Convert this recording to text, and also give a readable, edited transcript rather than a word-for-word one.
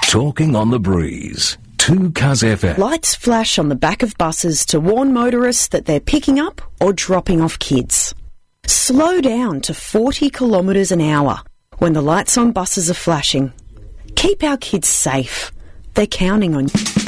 Talking on the Breeze. 2Cuz FM. Lights flash on the back of buses to warn motorists that they're picking up or dropping off kids. Slow down to 40 kilometres an hour when the lights on buses are flashing. Keep our kids safe. They're counting on you.